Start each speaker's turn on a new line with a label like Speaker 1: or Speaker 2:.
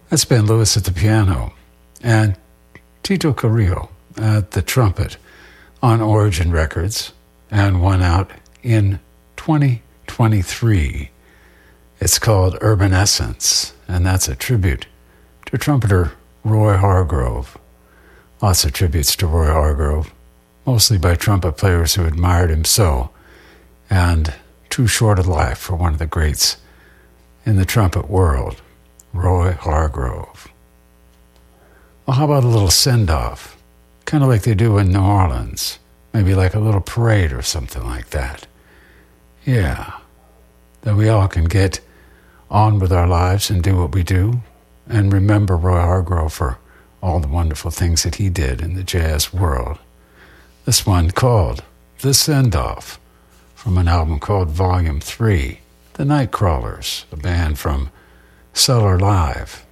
Speaker 1: That's Ben Lewis at the piano and Tito Carrillo at the trumpet on Origin Records, and one out in 2023. It's called Urban Essence, and that's a tribute to trumpeter Roy Hargrove. Lots of tributes to Roy Hargrove, mostly by trumpet players who admired him so, and too short a life for one of the greats in the trumpet world, Roy Hargrove. Well, how about a little send-off? Kind of like they do in New Orleans. Maybe like a little parade or something like that. Yeah. That we all can get on with our lives and do what we do, and remember Roy Hargrove for all the wonderful things that he did in the jazz world. This one called The Send-Off, from an album called Volume 3, The Nightcrawlers, a band from Cellar Live.